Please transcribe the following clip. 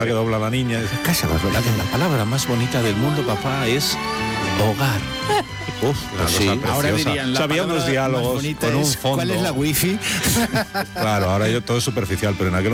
que dobla la niña. Casa más bonita. La palabra más bonita del mundo, papá, es hogar. Uf, una Pues sí. cosa Ahora preciosa. dirían, O la sea, había palabra unos más diálogos bonita con un es, fondo. ¿cuál es la wifi? Claro, ahora todo es superficial, pero en aquel